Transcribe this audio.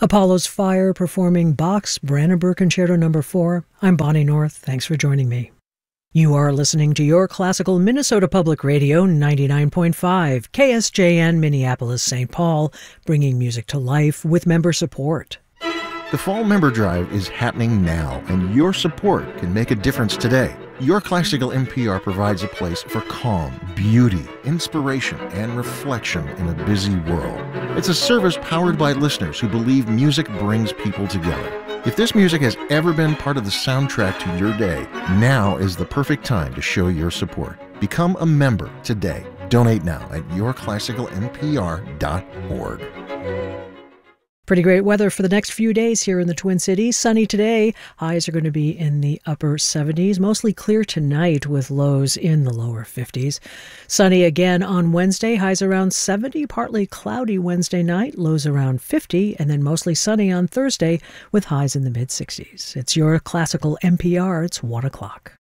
Apollo's Fire performing Bach's Brandenburg Concerto No. 4. I'm Bonnie North. Thanks for joining me. You are listening to Your Classical Minnesota Public Radio 99.5, KSJN Minneapolis, St. Paul, bringing music to life with member support. The Fall Member Drive is happening now, and your support can make a difference today. Your Classical NPR provides a place for calm, beauty, inspiration, and reflection in a busy world. It's a service powered by listeners who believe music brings people together. If this music has ever been part of the soundtrack to your day, now is the perfect time to show your support. Become a member today. Donate now at yourclassicalnpr.org. Pretty great weather for the next few days here in the Twin Cities. Sunny today. Highs are going to be in the upper 70s. Mostly clear tonight with lows in the lower 50s. Sunny again on Wednesday. Highs around 70. Partly cloudy Wednesday night. Lows around 50. And then mostly sunny on Thursday with highs in the mid 60s. It's Your Classical NPR. It's 1 o'clock.